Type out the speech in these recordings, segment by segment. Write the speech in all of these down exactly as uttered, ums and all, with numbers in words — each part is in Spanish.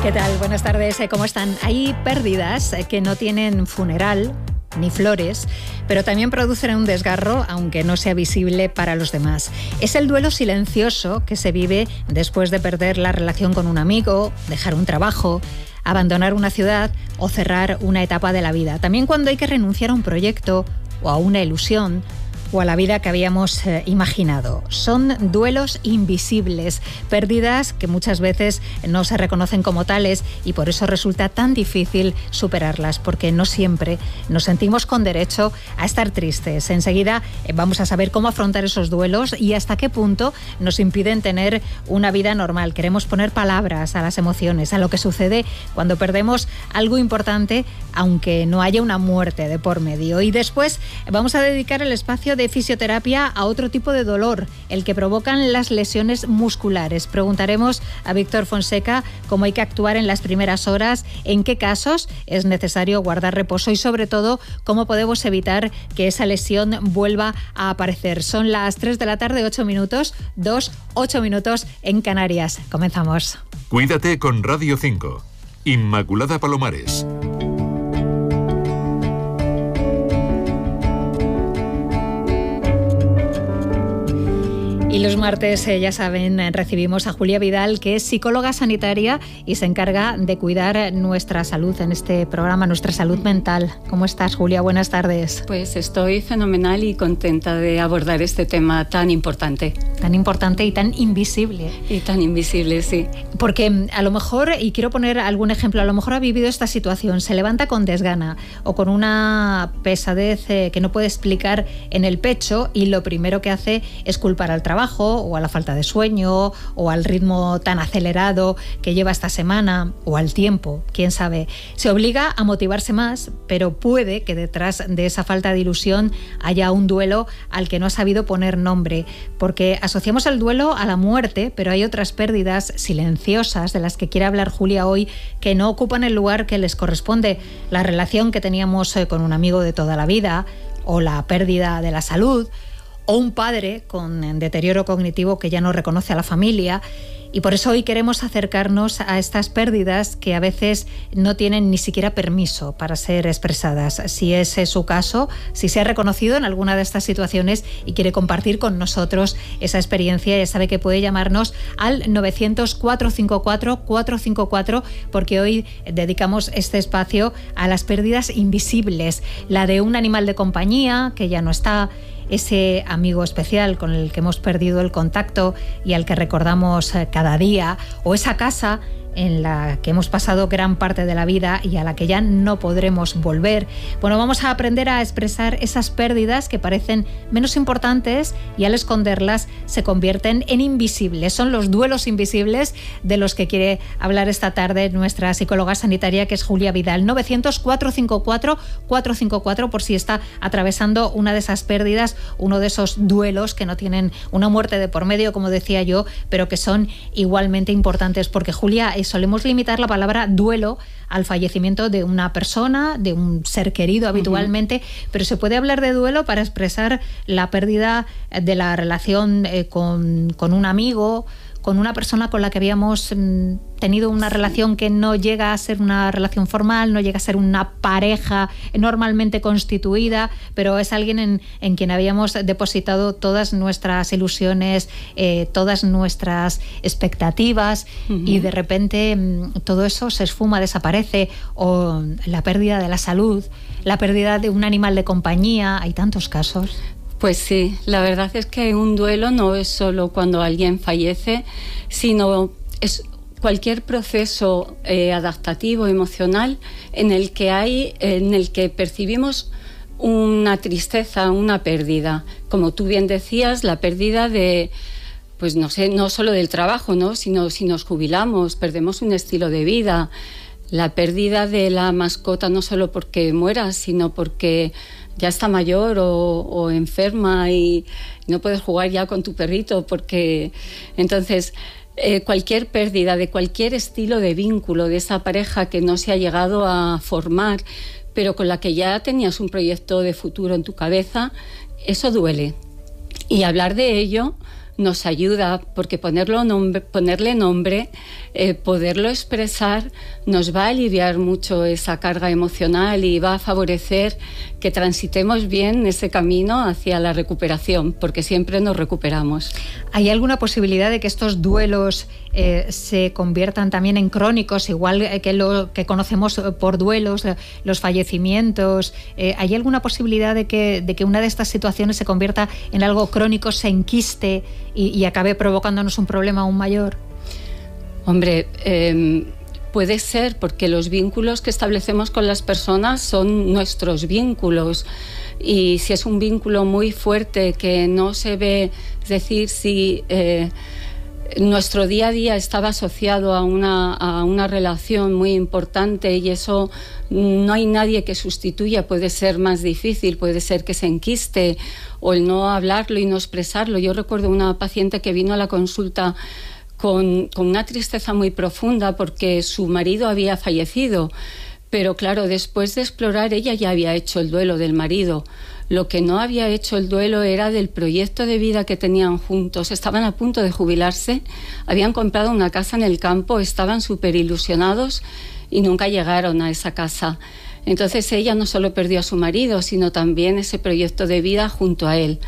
¿Qué tal? Buenas tardes. ¿Cómo están? Hay pérdidas que no tienen funeral ni flores, pero también producen un desgarro, aunque no sea visible para los demás. Es el duelo silencioso que se vive después de perder la relación con un amigo, dejar un trabajo, abandonar una ciudad o cerrar una etapa de la vida. También cuando hay que renunciar a un proyecto o a una ilusión o a la vida que habíamos eh, imaginado. Son duelos invisibles, pérdidas que muchas veces no se reconocen como tales y por eso resulta tan difícil superarlas, porque no siempre nos sentimos con derecho a estar tristes. Enseguida eh, vamos a saber cómo afrontar esos duelos y hasta qué punto nos impiden tener una vida normal. Queremos poner palabras a las emociones, a lo que sucede cuando perdemos algo importante, aunque no haya una muerte de por medio. Y después vamos a dedicar el espacio de fisioterapia a otro tipo de dolor, el que provocan las lesiones musculares. Preguntaremos a Víctor Fonseca cómo hay que actuar en las primeras horas, en qué casos es necesario guardar reposo y sobre todo cómo podemos evitar que esa lesión vuelva a aparecer. Son las tres de la tarde, ocho minutos, dos, ocho minutos en Canarias. Comenzamos. Cuídate con Radio cinco. Inmaculada Palomares. Y los martes, eh, ya saben, recibimos a Julia Vidal, que es psicóloga sanitaria y se encarga de cuidar nuestra salud en este programa, nuestra salud mental. ¿Cómo estás, Julia? Buenas tardes. Pues estoy fenomenal y contenta de abordar este tema tan importante. Tan importante y tan invisible. Y tan invisible, sí. Porque a lo mejor, y quiero poner algún ejemplo, a lo mejor ha vivido esta situación, se levanta con desgana o con una pesadez eh, que no puede explicar en el pecho y lo primero que hace es culpar al trabajo o a la falta de sueño o al ritmo tan acelerado que lleva esta semana o al tiempo, quién sabe. Se obliga a motivarse más, pero puede que detrás de esa falta de ilusión haya un duelo al que no ha sabido poner nombre, porque asociamos el duelo a la muerte, pero hay otras pérdidas silenciosas de las que quiere hablar Julia hoy que no ocupan el lugar que les corresponde. La relación que teníamos con un amigo de toda la vida o la pérdida de la salud, o un padre con deterioro cognitivo que ya no reconoce a la familia. Y por eso hoy queremos acercarnos a estas pérdidas que a veces no tienen ni siquiera permiso para ser expresadas. Si ese es su caso, si se ha reconocido en alguna de estas situaciones y quiere compartir con nosotros esa experiencia, ya sabe que puede llamarnos al novecientos, cuatrocientos cincuenta y cuatro, cuatrocientos cincuenta y cuatro, porque hoy dedicamos este espacio a las pérdidas invisibles. La de un animal de compañía que ya no está, ese amigo especial con el que hemos perdido el contacto y al que recordamos cada día, o esa casa en la que hemos pasado gran parte de la vida y a la que ya no podremos volver. Bueno, vamos a aprender a expresar esas pérdidas que parecen menos importantes y al esconderlas se convierten en invisibles. Son los duelos invisibles de los que quiere hablar esta tarde nuestra psicóloga sanitaria, que es Julia Vidal. novecientos, cuatrocientos cincuenta y cuatro, cuatrocientos cincuenta y cuatro, por si está atravesando una de esas pérdidas, uno de esos duelos que no tienen una muerte de por medio, como decía yo, pero que son igualmente importantes, porque Julia, solemos limitar la palabra duelo al fallecimiento de una persona, de un ser querido habitualmente, uh-huh. pero se puede hablar de duelo para expresar la pérdida de la relación eh, con, con un amigo, con una persona con la que habíamos mm, tenido una relación que no llega a ser una relación formal, no llega a ser una pareja normalmente constituida, pero es alguien en, en quien habíamos depositado todas nuestras ilusiones, eh, todas nuestras expectativas, uh-huh. y de repente mm, todo eso se esfuma, desaparece, o la pérdida de la salud, la pérdida de un animal de compañía. Hay tantos casos. Pues sí, la verdad es que un duelo no es solo cuando alguien fallece, sino es cualquier proceso eh, adaptativo, emocional, en el que hay, en el que percibimos una tristeza, una pérdida. Como tú bien decías, la pérdida de, pues no sé, no solo del trabajo, ¿no? Sino si nos jubilamos, perdemos un estilo de vida. La pérdida de la mascota no solo porque muera, sino porque ya está mayor o, o enferma y no puedes jugar ya con tu perrito, porque entonces eh, cualquier pérdida de cualquier estilo de vínculo de esa pareja que no se ha llegado a formar, pero con la que ya tenías un proyecto de futuro en tu cabeza, eso duele. Y hablar de ello nos ayuda, porque ponerlo nombre, ponerle nombre eh, poderlo expresar nos va a aliviar mucho esa carga emocional y va a favorecer que transitemos bien ese camino hacia la recuperación, porque siempre nos recuperamos. ¿Hay alguna posibilidad de que estos duelos eh, se conviertan también en crónicos, igual que lo que conocemos por duelos, los fallecimientos? Eh, ¿Hay alguna posibilidad de que, de que una de estas situaciones se convierta en algo crónico, se enquiste y, y acabe provocándonos un problema aún mayor? Hombre, eh, puede ser, porque los vínculos que establecemos con las personas son nuestros vínculos, y si es un vínculo muy fuerte que no se ve, es decir, si eh, nuestro día a día estaba asociado a una, a una relación muy importante y eso no hay nadie que sustituya, puede ser más difícil, puede ser que se enquiste, o el no hablarlo y no expresarlo. Yo recuerdo una paciente que vino a la consulta Con, con una tristeza muy profunda porque su marido había fallecido, pero claro, después de explorar, ella ya había hecho el duelo del marido. Lo que no había hecho el duelo era del proyecto de vida que tenían juntos. Estaban a punto de jubilarse, habían comprado una casa en el campo, estaban súper ilusionados y nunca llegaron a esa casa. Entonces ella no solo perdió a su marido, sino también ese proyecto de vida junto a él.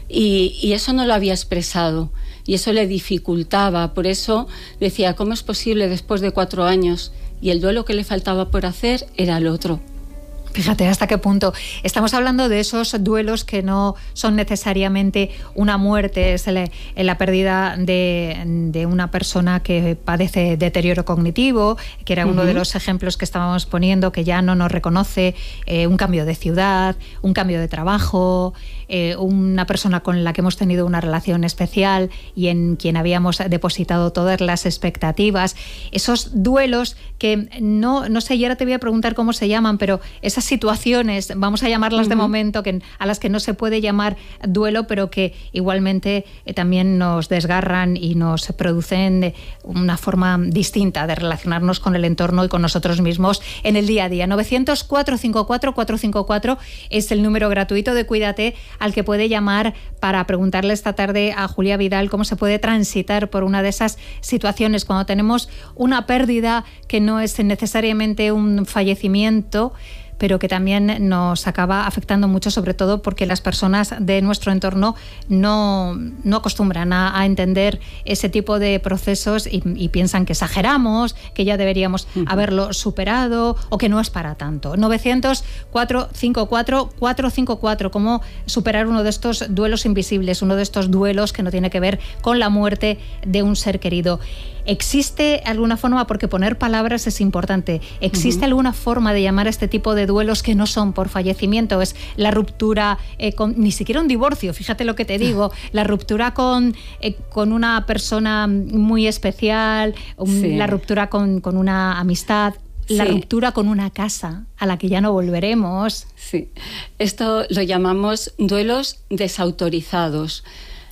Y, y eso no lo había expresado. Y eso le dificultaba, por eso decía, ¿cómo es posible después de cuatro años? Y el duelo que le faltaba por hacer era el otro. Fíjate hasta qué punto. Estamos hablando de esos duelos que no son necesariamente una muerte, es la, la pérdida de, de una persona que padece deterioro cognitivo, que era uno uh-huh. de los ejemplos que estábamos poniendo, que ya no nos reconoce, eh, un cambio de ciudad, un cambio de trabajo, eh, una persona con la que hemos tenido una relación especial y en quien habíamos depositado todas las expectativas. Esos duelos que no, no sé, y ahora te voy a preguntar cómo se llaman, pero esas situaciones, vamos a llamarlas uh-huh. de momento, que, a las que no se puede llamar duelo, pero que igualmente eh, también nos desgarran y nos producen eh, una forma distinta de relacionarnos con el entorno y con nosotros mismos en el día a día. novecientos, cuatrocientos cincuenta y cuatro, cuatrocientos cincuenta y cuatro es el número gratuito de Cuídate al que puede llamar para preguntarle esta tarde a Julia Vidal cómo se puede transitar por una de esas situaciones cuando tenemos una pérdida que no es necesariamente un fallecimiento, pero que también nos acaba afectando mucho, sobre todo porque las personas de nuestro entorno no, no acostumbran a, a entender ese tipo de procesos y, y piensan que exageramos, que ya deberíamos uh-huh. haberlo superado o que no es para tanto. novecientos, cuatrocientos cincuenta y cuatro, cuatrocientos cincuenta y cuatro, cómo superar uno de estos duelos invisibles, uno de estos duelos que no tiene que ver con la muerte de un ser querido. ¿Existe alguna forma, porque poner palabras es importante, existe uh-huh. alguna forma de llamar a este tipo de duelos que no son por fallecimiento? Es la ruptura, eh, con, ni siquiera un divorcio, fíjate lo que te digo, la ruptura con, eh, con una persona muy especial, un, sí. la ruptura con, con una amistad, sí. la ruptura con una casa a la que ya no volveremos. Sí, esto lo llamamos duelos desautorizados.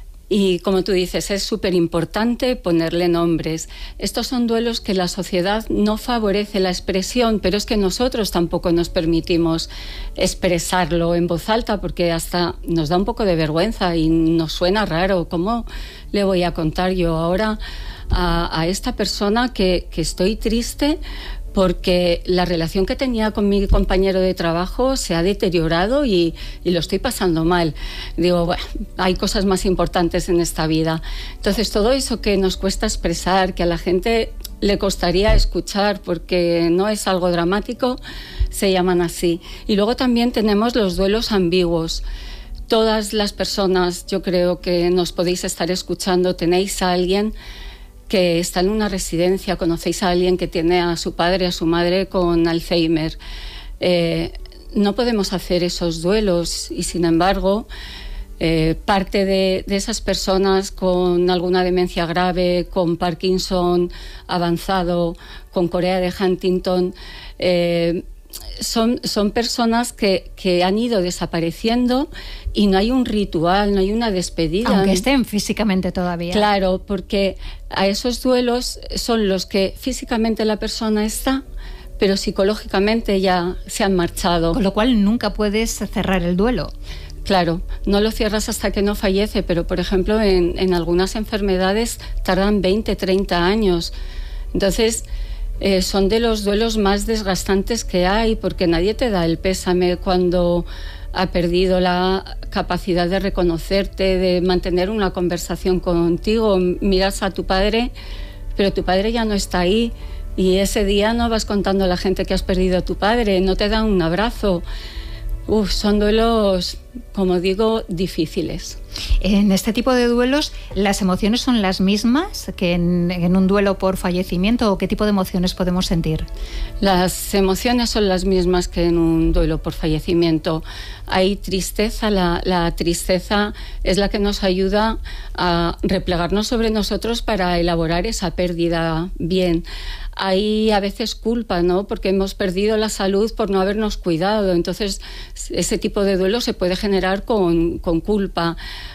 Y como tú dices, es súper importante ponerle nombres. Estos son duelos que la sociedad no favorece la expresión, pero es que nosotros tampoco nos permitimos expresarlo en voz alta porque hasta nos da un poco de vergüenza y nos suena raro. ¿Cómo le voy a contar yo ahora a, a esta persona que, que estoy triste porque la relación que tenía con mi compañero de trabajo se ha deteriorado y, y lo estoy pasando mal? Digo, bueno, hay cosas más importantes en esta vida. Entonces, todo eso que nos cuesta expresar, que a la gente le costaría escuchar porque no es algo dramático, se llaman así. Y luego también tenemos los duelos ambiguos. Todas las personas, yo creo que nos podéis estar escuchando, tenéis a alguien que está en una residencia, conocéis a alguien que tiene a su padre, a su madre con Alzheimer. Eh, no podemos hacer esos duelos y, sin embargo, eh, parte de, de esas personas con alguna demencia grave, con Parkinson avanzado, con Corea de Huntington, eh, Son, son personas que, que han ido desapareciendo y no hay un ritual, no hay una despedida. Aunque estén físicamente todavía. Claro, porque a esos duelos son los que físicamente la persona está, pero psicológicamente ya se han marchado. Con lo cual nunca puedes cerrar el duelo. Claro, no lo cierras hasta que no fallece, pero por ejemplo en, en algunas enfermedades tardan veinte, treinta años. Entonces, eh, son de los duelos más desgastantes que hay, porque nadie te da el pésame cuando ha perdido la capacidad de reconocerte, de mantener una conversación contigo. Miras a tu padre, pero tu padre ya no está ahí, y ese día no vas contando a la gente que has perdido a tu padre, no te dan un abrazo. Uf, son duelos, como digo, difíciles. En este tipo de duelos, ¿las emociones son las mismas que en, en un duelo por fallecimiento, o qué tipo de emociones podemos sentir? Las emociones son las mismas que en un duelo por fallecimiento. Hay tristeza, la, la tristeza es la que nos ayuda a replegarnos sobre nosotros para elaborar esa pérdida bien. Hay a veces culpa, ¿no? Porque hemos perdido la salud por no habernos cuidado. Entonces, ese tipo de duelo se puede generar con, con culpa.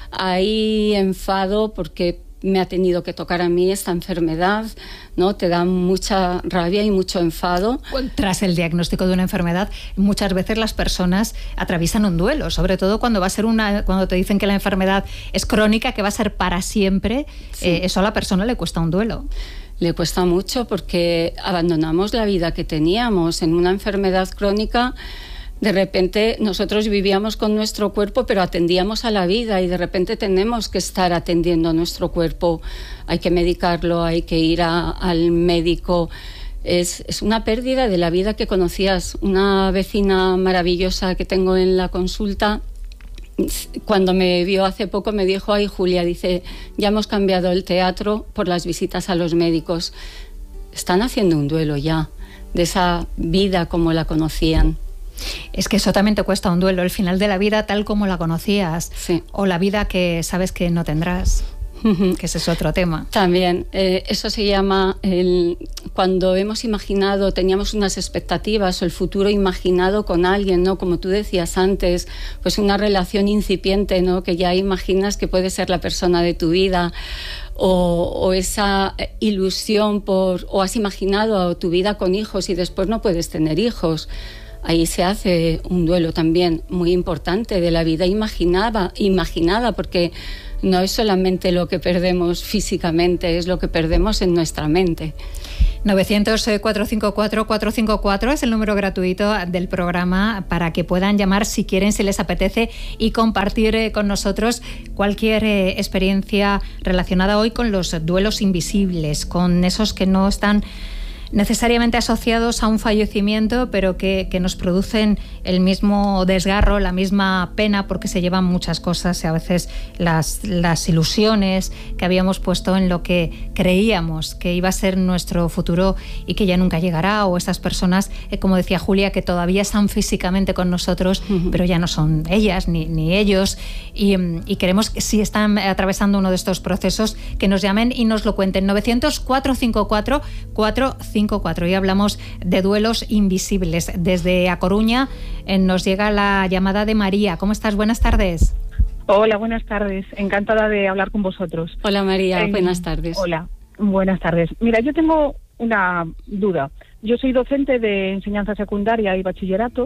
Hay enfado porque me ha tenido que tocar a mí esta enfermedad, ¿no? Te da mucha rabia y mucho enfado. Tras el diagnóstico de una enfermedad, muchas veces las personas atraviesan un duelo, sobre todo cuando va a ser una, cuando te dicen que la enfermedad es crónica, que va a ser para siempre. Sí. Eh, eso a la persona le cuesta un duelo. Le cuesta mucho porque abandonamos la vida que teníamos. En una enfermedad crónica, de repente nosotros vivíamos con nuestro cuerpo, pero atendíamos a la vida, y de repente tenemos que estar atendiendo a nuestro cuerpo. Hay que medicarlo, hay que ir a, al médico. Es, es una pérdida de la vida que conocías. Una vecina maravillosa que tengo en la consulta, cuando me vio hace poco, me dijo: ay, Julia, dice, ya hemos cambiado el teatro por las visitas a los médicos. Están haciendo un duelo ya de esa vida como la conocían. Es que eso también te cuesta un duelo, el final de la vida tal como la conocías, sí. O la vida que sabes que no tendrás. Que ese es otro tema. También, eh, eso se llama el, cuando hemos imaginado, teníamos unas expectativas, o el futuro imaginado con alguien, ¿no? Como tú decías antes, pues una relación incipiente, ¿no? Que ya imaginas que puede ser la persona de tu vida, o, o esa ilusión por, o has imaginado tu vida con hijos y después no puedes tener hijos. Ahí se hace un duelo también muy importante de la vida imaginada, imaginada, porque no es solamente lo que perdemos físicamente, es lo que perdemos en nuestra mente. novecientos, cuatrocientos cincuenta y cuatro, cuatrocientos cincuenta y cuatro es el número gratuito del programa para que puedan llamar si quieren, si les apetece, y compartir eh, con nosotros cualquier eh, experiencia relacionada hoy con los duelos invisibles, con esos que no están necesariamente asociados a un fallecimiento, pero que, que nos producen el mismo desgarro, la misma pena, porque se llevan muchas cosas, y a veces las, las ilusiones que habíamos puesto en lo que creíamos que iba a ser nuestro futuro y que ya nunca llegará, o estas personas, eh, como decía Julia, que todavía están físicamente con nosotros, uh-huh. pero ya no son ellas ni, ni ellos, y, y queremos que si están atravesando uno de estos procesos, que nos llamen y nos lo cuenten. novecientos, cuatrocientos cincuenta y cuatro, cuatrocientos cincuenta y cuatro. Hoy hablamos de duelos invisibles. Desde A Coruña eh, nos llega la llamada de María. ¿Cómo estás? Buenas tardes. Hola, buenas tardes. Encantada de hablar con vosotros. Hola, María. Eh, buenas tardes. Hola, buenas tardes. Mira, yo tengo una duda. Yo soy docente de enseñanza secundaria y bachillerato,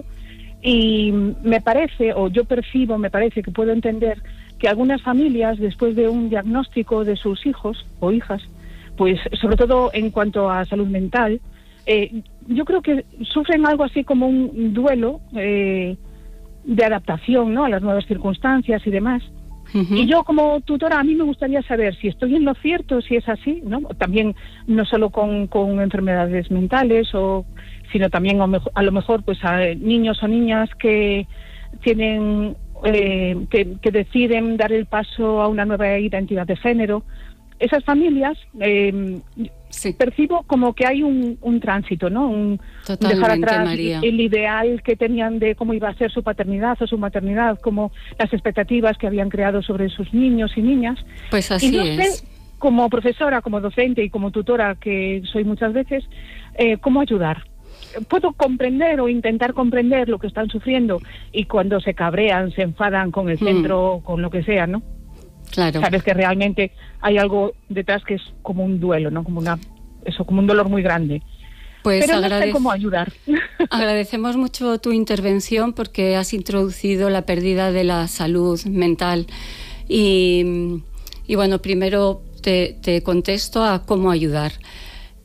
y me parece, o yo percibo, me parece que puedo entender que algunas familias, después de un diagnóstico de sus hijos o hijas, pues sobre todo en cuanto a salud mental, eh, yo creo que sufren algo así como un duelo eh, de adaptación, ¿no?, a las nuevas circunstancias y demás. Uh-huh. Y yo, como tutora, a mí me gustaría saber si estoy en lo cierto, si es así, ¿no? También no solo con, con enfermedades mentales, o sino también a, mejor, a lo mejor pues a niños o niñas que tienen eh, que, que deciden dar el paso a una nueva identidad de género. Esas familias, eh, sí. percibo como que hay un, un tránsito, ¿no? Un dejar atrás María. el ideal que tenían de cómo iba a ser su paternidad o su maternidad, como las expectativas que habían creado sobre sus niños y niñas. Pues así y no es. sé, como profesora, como docente y como tutora, que soy muchas veces, eh, ¿cómo ayudar? Puedo comprender o intentar comprender lo que están sufriendo, y cuando se cabrean, se enfadan con el centro, mm. con lo que sea, ¿no? Claro. Sabes que realmente hay algo detrás que es como un duelo, ¿no? Como una, eso, como un dolor muy grande. Pues Pero agradec- no sé cómo ayudar. Agradecemos mucho tu intervención, porque has introducido la pérdida de la salud mental. Y, y bueno, primero te, te contesto a cómo ayudar.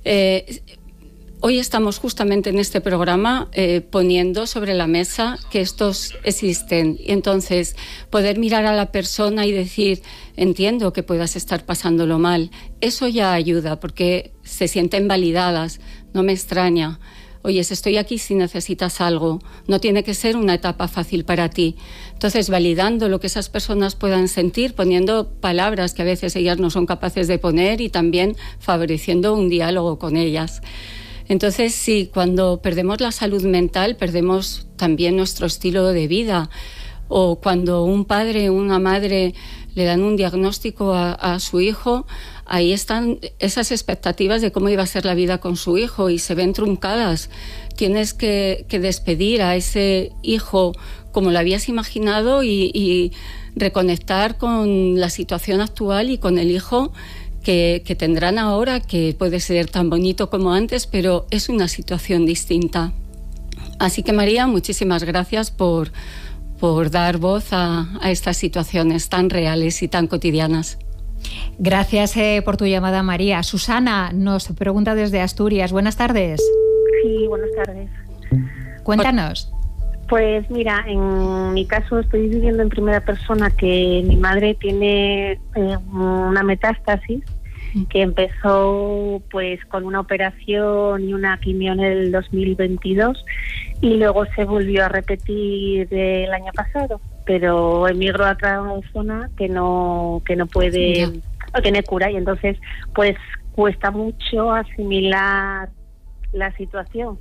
Eh, Hoy estamos justamente en este programa eh, poniendo sobre la mesa que estos existen. Y entonces, poder mirar a la persona y decir, entiendo que puedas estar pasándolo mal, eso ya ayuda, porque se sienten validadas, no me extraña. Oye, estoy aquí si necesitas algo, no tiene que ser una etapa fácil para ti. Entonces, validando lo que esas personas puedan sentir, poniendo palabras que a veces ellas no son capaces de poner y también favoreciendo un diálogo con ellas. Entonces, sí, cuando perdemos la salud mental, perdemos también nuestro estilo de vida. O cuando un padre o una madre le dan un diagnóstico a, a su hijo, ahí están esas expectativas de cómo iba a ser la vida con su hijo y se ven truncadas. Tienes que, que despedir a ese hijo como lo habías imaginado y, y reconectar con la situación actual y con el hijo Que, que tendrán ahora, que puede ser tan bonito como antes, pero es una situación distinta. Así que, María, muchísimas gracias por, por dar voz a, a estas situaciones tan reales y tan cotidianas. Gracias eh, por tu llamada, María. Susana nos pregunta desde Asturias. Buenas tardes. Sí, buenas tardes. Cuéntanos. Pues mira, en mi caso estoy viviendo en primera persona que mi madre tiene eh, una metástasis que empezó pues con una operación y una quimio en el dos mil veintidós y luego se volvió a repetir el año pasado, pero emigró a otra zona que no que no puede, no tiene cura, y entonces pues cuesta mucho asimilar la situación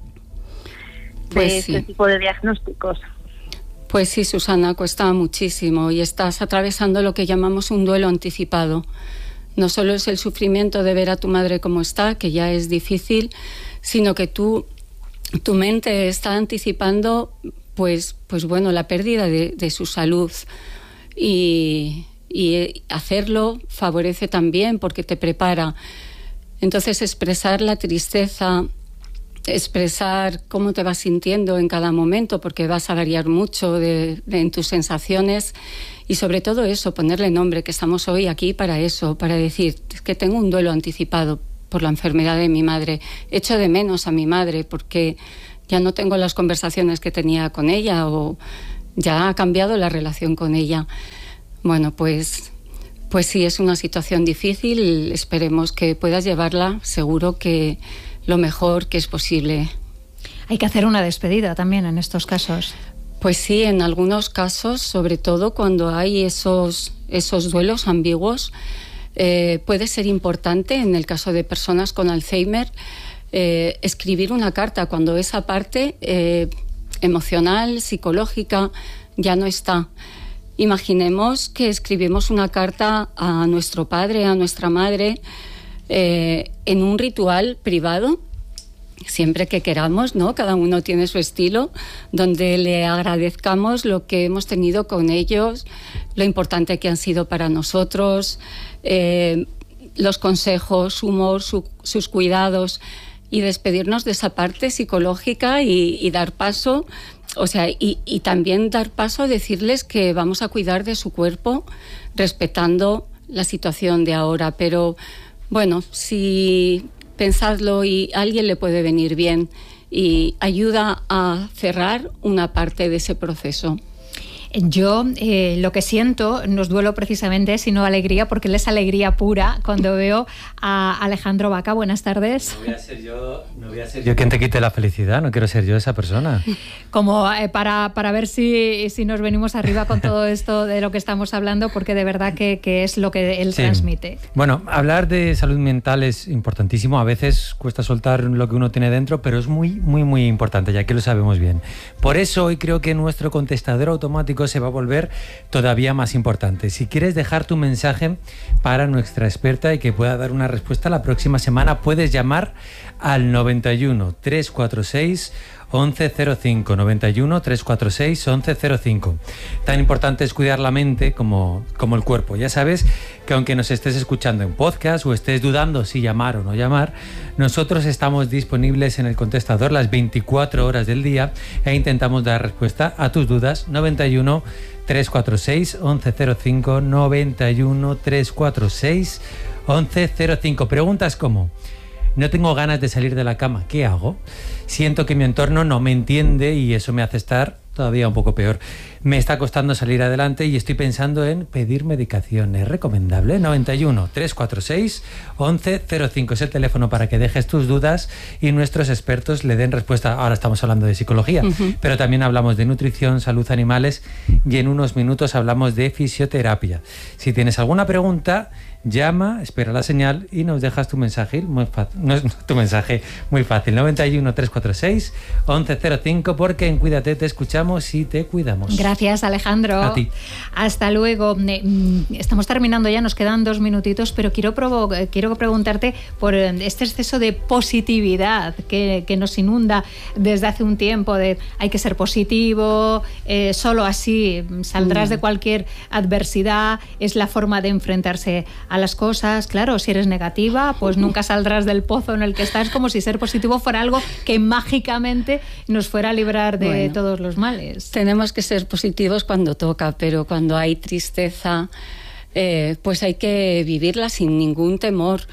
de pues este sí. tipo de diagnósticos. Pues sí, Susana, cuesta muchísimo y estás atravesando lo que llamamos un duelo anticipado. No solo es el sufrimiento de ver a tu madre como está, que ya es difícil, sino que tú, tu mente está anticipando, pues, pues bueno, la pérdida de, de su salud. Y, y hacerlo favorece también porque te prepara. Entonces, expresar la tristeza, expresar cómo te vas sintiendo en cada momento, porque vas a variar mucho de, de, en tus sensaciones, y sobre todo eso, ponerle nombre, que estamos hoy aquí para eso, para decir que tengo un duelo anticipado por la enfermedad de mi madre. Echo de menos a mi madre porque ya no tengo las conversaciones que tenía con ella, o ya ha cambiado la relación con ella. Bueno, pues, pues sí, es una situación difícil. Esperemos que puedas llevarla, seguro que lo mejor que es posible. Hay que hacer una despedida también en estos casos. Pues sí, en algunos casos, sobre todo cuando hay esos, esos duelos ambiguos, eh, puede ser importante, en el caso de personas con Alzheimer, eh, escribir una carta cuando esa parte eh, emocional, psicológica, ya no está. Imaginemos que escribimos una carta a nuestro padre, a nuestra madre, Eh, en un ritual privado, siempre que queramos, ¿no? Cada uno tiene su estilo, donde le agradezcamos lo que hemos tenido con ellos, lo importante que han sido para nosotros, eh, los consejos, su humor, su, sus cuidados, y despedirnos de esa parte psicológica y, y dar paso, o sea, y, y también dar paso a decirles que vamos a cuidar de su cuerpo, respetando la situación de ahora, pero bueno, si pensadlo y a alguien le puede venir bien y ayuda a cerrar una parte de ese proceso. Yo eh, lo que siento no es duelo precisamente, sino alegría, porque él es alegría pura cuando veo a Alejandro Vaca. Buenas tardes. No voy a ser yo, no voy a ser yo quien te quite la felicidad, no quiero ser yo esa persona. Como eh, para, para ver si, si nos venimos arriba con todo esto de lo que estamos hablando, porque de verdad que, que es lo que él sí transmite. Bueno, hablar de salud mental es importantísimo. A veces cuesta soltar lo que uno tiene dentro, pero es muy, muy, muy importante, ya que lo sabemos bien. Por eso hoy creo que nuestro contestador automático se va a volver todavía más importante. Si quieres dejar tu mensaje para nuestra experta y que pueda dar una respuesta la próxima semana, puedes llamar al noventa y uno, trescientos cuarenta y seis, once cero cinco, noventa y uno, trescientos cuarenta y seis, once cero cinco. Tan importante es cuidar la mente como, como el cuerpo. Ya sabes que aunque nos estés escuchando en podcast o estés dudando si llamar o no llamar, nosotros estamos disponibles en el contestador las veinticuatro horas del día e intentamos dar respuesta a tus dudas. Noventa y uno, trescientos cuarenta y seis, once cero cinco, noventa y uno, trescientos cuarenta y seis, once cero cinco. Preguntas como: no tengo ganas de salir de la cama, ¿qué hago? Siento que mi entorno no me entiende y eso me hace estar todavía un poco peor. Me está costando salir adelante y estoy pensando en pedir medicación. ¿Es recomendable? noventa y uno, trescientos cuarenta y seis, once cero cinco es el teléfono para que dejes tus dudas y nuestros expertos le den respuesta. Ahora estamos hablando de psicología, uh-huh. pero también hablamos de nutrición, salud, animales y en unos minutos hablamos de fisioterapia. Si tienes alguna pregunta, llama, espera la señal y nos dejas tu mensaje. Muy fácil, no es tu mensaje, muy fácil. noventa y uno, trescientos cuarenta y seis, once cero cinco, porque en Cuídate te escuchamos y te cuidamos. Gracias, Alejandro. A ti. Hasta luego. Estamos terminando ya, nos quedan dos minutitos, pero quiero, provo- quiero preguntarte por este exceso de positividad que, que nos inunda desde hace un tiempo, de hay que ser positivo, eh, solo así saldrás mm. de cualquier adversidad, es la forma de enfrentarse a las cosas. Claro, si eres negativa, pues nunca saldrás del pozo en el que estás, como si ser positivo fuera algo que mágicamente nos fuera a librar de bueno, todos los males. Tenemos que ser positivos cuando toca, pero cuando hay tristeza, eh, pues hay que vivirla sin ningún temor.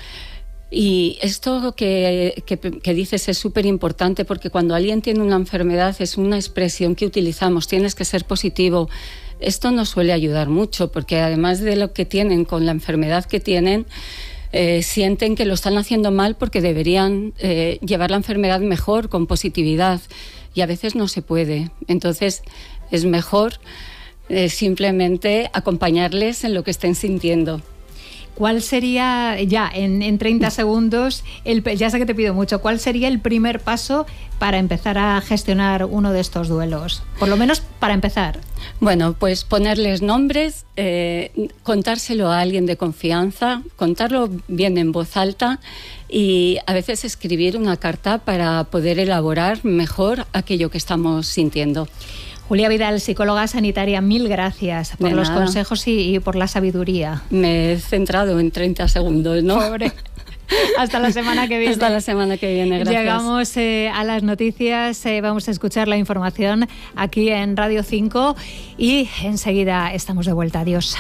Y esto que, que, que dices es súper importante, porque cuando alguien tiene una enfermedad es una expresión que utilizamos, tienes que ser positivo. Esto nos suele ayudar mucho, porque además de lo que tienen con la enfermedad que tienen, eh, sienten que lo están haciendo mal porque deberían eh, llevar la enfermedad mejor, con positividad, y a veces no se puede. Entonces es mejor eh, simplemente acompañarles en lo que estén sintiendo. ¿Cuál sería, ya en, en treinta segundos, el, ya sé que te pido mucho, cuál sería el primer paso para empezar a gestionar uno de estos duelos? Por lo menos para empezar. Bueno, pues ponerles nombres, eh, contárselo a alguien de confianza, contarlo bien en voz alta y a veces escribir una carta para poder elaborar mejor aquello que estamos sintiendo. Julia Vidal, psicóloga sanitaria, mil gracias por los consejos y, y por la sabiduría. Me he centrado en treinta segundos, ¿no? Pobre. Hasta la semana que viene. Hasta la semana que viene, gracias. Llegamos eh, a las noticias, eh, vamos a escuchar la información aquí en Radio cinco y enseguida estamos de vuelta. Adiós.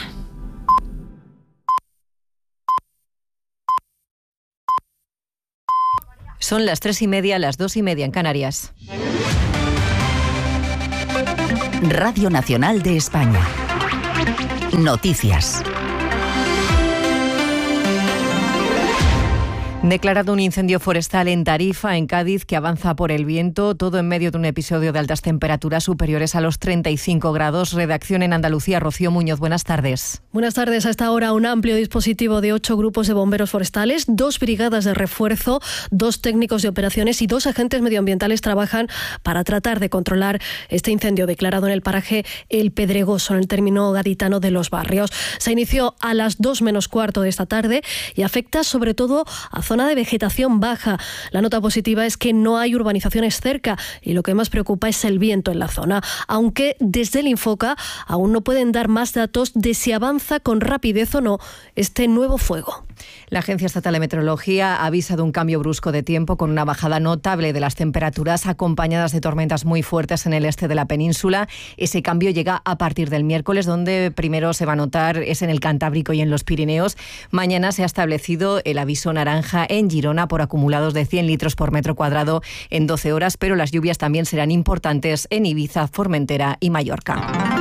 Son las tres y media, las dos y media en Canarias. Radio Nacional de España. Noticias. Declarado un incendio forestal en Tarifa, en Cádiz, que avanza por el viento, todo en medio de un episodio de altas temperaturas superiores a los treinta y cinco grados. Redacción en Andalucía, Rocío Muñoz, buenas tardes. Buenas tardes. A esta hora un amplio dispositivo de ocho grupos de bomberos forestales, dos brigadas de refuerzo, dos técnicos de operaciones y dos agentes medioambientales trabajan para tratar de controlar este incendio declarado en el paraje El Pedregoso, en el término gaditano de Los Barrios. Se inició a las dos menos cuarto de esta tarde y afecta sobre todo a zona de vegetación baja. La nota positiva es que no hay urbanizaciones cerca y lo que más preocupa es el viento en la zona, aunque desde el Infoca aún no pueden dar más datos de si avanza con rapidez o no este nuevo fuego. La Agencia Estatal de Meteorología avisa de un cambio brusco de tiempo con una bajada notable de las temperaturas acompañadas de tormentas muy fuertes en el este de la península. Ese cambio llega a partir del miércoles, donde primero se va a notar es en el Cantábrico y en los Pirineos. Mañana se ha establecido el aviso naranja en Girona por acumulados de cien litros por metro cuadrado en doce horas, pero las lluvias también serán importantes en Ibiza, Formentera y Mallorca.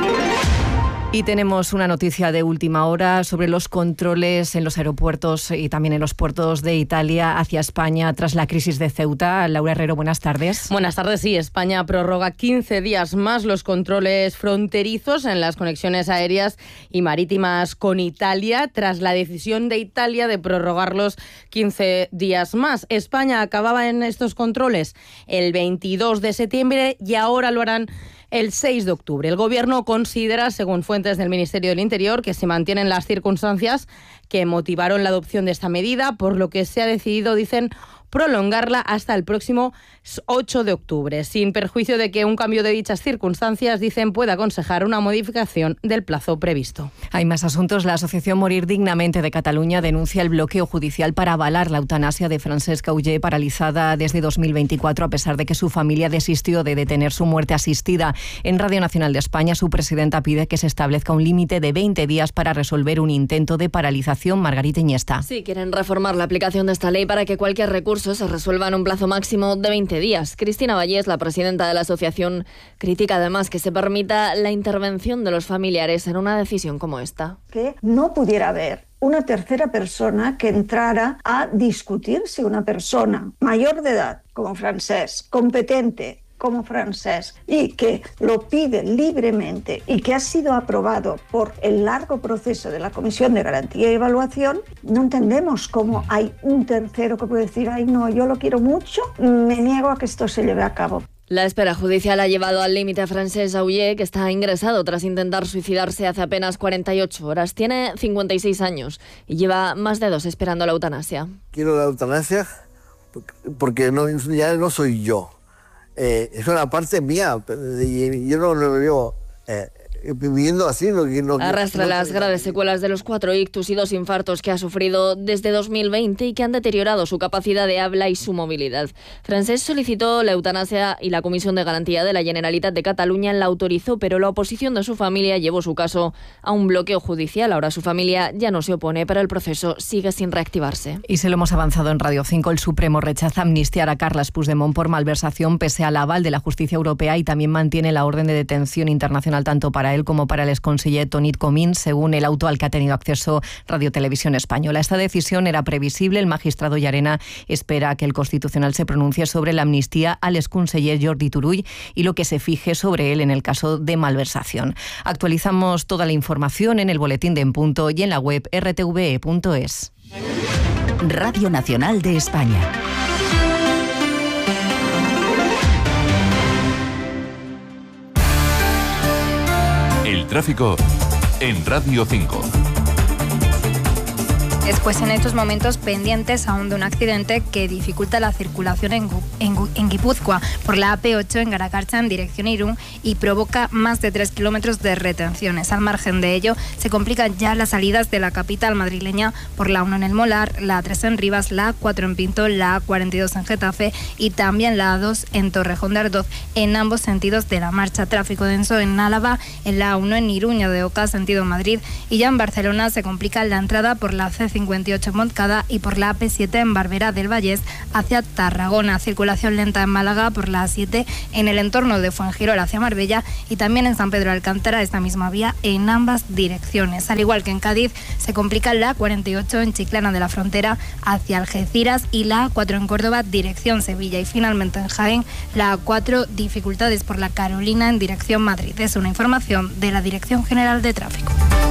Y tenemos una noticia de última hora sobre los controles en los aeropuertos y también en los puertos de Italia hacia España tras la crisis de Ceuta. Laura Herrero, buenas tardes. Buenas tardes, sí. España prorroga quince días más los controles fronterizos en las conexiones aéreas y marítimas con Italia tras la decisión de Italia de prorrogarlos quince días más. España acababa en estos controles el veintidós de septiembre y ahora lo harán el seis de octubre. El Gobierno considera, según fuentes del Ministerio del Interior, que se mantienen las circunstancias que motivaron la adopción de esta medida, por lo que se ha decidido, dicen, prolongarla hasta el próximo ocho de octubre, sin perjuicio de que un cambio de dichas circunstancias, dicen, pueda aconsejar una modificación del plazo previsto. Hay más asuntos. La Asociación Morir Dignamente de Cataluña denuncia el bloqueo judicial para avalar la eutanasia de Francesc Auger, paralizada desde dos mil veinticuatro, a pesar de que su familia desistió de detener su muerte asistida. En Radio Nacional de España, su presidenta pide que se establezca un límite de veinte días para resolver un intento de paralización Diputación, Margarita Iniesta. Sí, quieren reformar la aplicación de esta ley para que cualquier recurso se resuelva en un plazo máximo de veinte días. Cristina Vallés, la presidenta de la asociación, critica además que se permita la intervención de los familiares en una decisión como esta. Que no pudiera haber una tercera persona que entrara a discutir si una persona mayor de edad, como Francesc, competente como Francesc, y que lo pide libremente y que ha sido aprobado por el largo proceso de la Comisión de Garantía y Evaluación, no entendemos cómo hay un tercero que puede decir, ay no, yo lo quiero mucho, me niego a que esto se lleve a cabo. La espera judicial ha llevado al límite a Francesc Auger, que está ingresado tras intentar suicidarse hace apenas cuarenta y ocho horas. Tiene cincuenta y seis años y lleva más de dos esperando la eutanasia. Quiero la eutanasia porque no, ya no soy yo. Eh, es una parte mía. Yo no lo veo eh, viviendo así. No, no, Arrastra no, las no, graves secuelas de los cuatro ictus y dos infartos que ha sufrido desde dos mil veinte y que han deteriorado su capacidad de habla y su movilidad. Francesc solicitó la eutanasia y la Comisión de Garantía de la Generalitat de Cataluña la autorizó, pero la oposición de su familia llevó su caso a un bloqueo judicial. Ahora su familia ya no se opone, pero el proceso sigue sin reactivarse. Y se lo hemos avanzado en Radio cinco. El Supremo rechaza amnistiar a Carles Puigdemont por malversación pese al aval de la justicia europea y también mantiene la orden de detención internacional tanto para él como para el exconseller Tonit Comín, según el auto al que ha tenido acceso Radio Televisión Española. Esta decisión era previsible. El magistrado Llarena espera que el Constitucional se pronuncie sobre la amnistía al exconseller Jordi Turull y lo que se fije sobre él en el caso de malversación. Actualizamos toda la información en el boletín de En Punto y en la web erre te ve e punto es. Radio Nacional de España. El tráfico en Radio cinco. Después, en estos momentos, pendientes aún de un accidente que dificulta la circulación en, en, en Guipúzcoa por la A P ocho en Garakarcha en dirección Irún y provoca más de tres kilómetros de retenciones. Al margen de ello, se complican ya las salidas de la capital madrileña por la uno en El Molar, la A tres en Rivas, la A cuatro en Pinto, la A cuarenta y dos en Getafe y también la A dos en Torrejón de Ardoz en ambos sentidos de la marcha. Tráfico denso en Álava, en la A uno en Iruña de Oca, sentido Madrid, y ya en Barcelona se complica la entrada por la C cincuenta y ocho en Montcada y por la A P siete en Barberá del Vallés hacia Tarragona. Circulación lenta en Málaga por la A siete en el entorno de Fuengirola hacia Marbella y también en San Pedro de Alcántara esta misma vía en ambas direcciones. Al igual que en Cádiz, se complica la A cuarenta y ocho en Chiclana de la Frontera hacia Algeciras y la A cuatro en Córdoba dirección Sevilla. Y finalmente en Jaén, la A cuatro dificultades por la Carolina en dirección Madrid. Es una información de la Dirección General de Tráfico.